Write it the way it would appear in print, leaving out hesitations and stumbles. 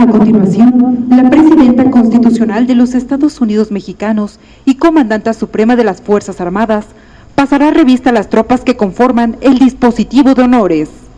A continuación, la presidenta constitucional de los Estados Unidos mexicanos y comandanta suprema de las Fuerzas Armadas pasará revista a las tropas que conforman el dispositivo de honores.